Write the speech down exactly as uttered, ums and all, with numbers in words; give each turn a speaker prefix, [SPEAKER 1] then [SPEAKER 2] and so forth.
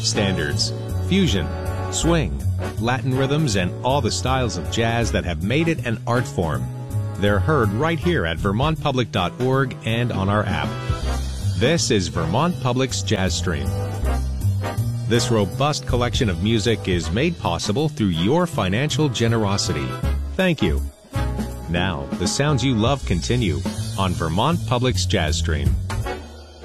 [SPEAKER 1] standards, fusion, swing, Latin rhythms, and all the styles of jazz that have made it an art form. They're heard right here at vermont public dot org and on our app. This is Vermont Public's Jazz Stream. This robust collection of music is made possible through your financial generosity. Thank you. Now, the sounds you love continue on Vermont Public's Jazz Stream.